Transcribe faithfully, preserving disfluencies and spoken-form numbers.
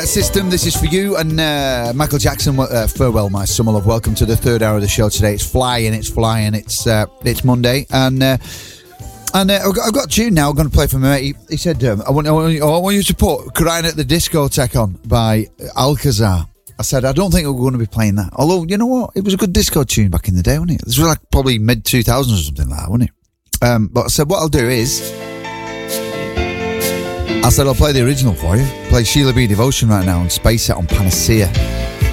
System, this is for you and uh, Michael Jackson. Uh, farewell, my summer love. Welcome to the third hour of the show today. It's flying, it's flying. It's uh, it's Monday, and uh, and uh, I've, got, I've got a tune now. I'm going to play for my mate. He, he said, um, I, want, I, want, I want you to put "Crying at the Discotheque" on by Alcazar. I said, I don't think we're going to be playing that. Although, you know what? It was a good disco tune back in the day, wasn't it? This was like probably mid two thousands or something like that, wasn't it? Um, but I said, what I'll do is, I said, I'll play the original for you. Play Sheila B. Devotion right now and Space It on Panacea.